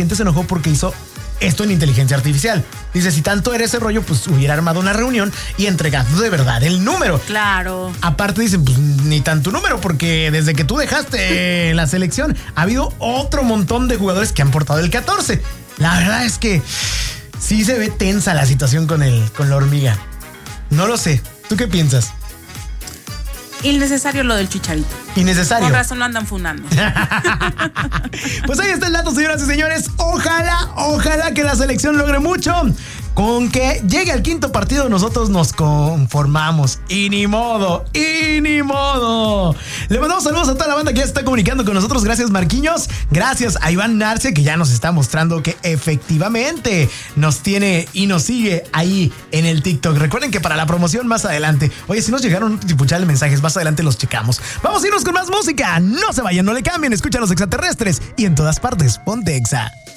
presidente se enojó porque hizo esto en inteligencia artificial. Dice, si tanto era ese rollo, pues hubiera armado una reunión y entregado de verdad el número. Claro. Aparte dicen, pues ni tanto número, porque desde que tú dejaste la selección ha habido otro montón de jugadores que han portado el 14. La verdad es que sí se ve tensa la situación con la hormiga. No lo sé. ¿Tú qué piensas? Innecesario lo del Chicharito. Innecesario. Con razón lo andan funando. Pues ahí está el dato, señoras y señores. Ojalá que la selección logre mucho. Con que llegue al quinto partido nosotros nos conformamos. Y ni modo. Le mandamos saludos a toda la banda que ya se está comunicando con nosotros. Gracias, Marquinhos. Gracias a Iván Narce, que ya nos está mostrando que efectivamente nos tiene y nos sigue ahí en el TikTok. Recuerden que para la promoción más adelante, oye, si nos llegaron un tipuchal de mensajes, más adelante los checamos. Vamos a irnos con más música. No se vayan, no le cambien. Escucha a los extraterrestres y en todas partes, ponte Exa.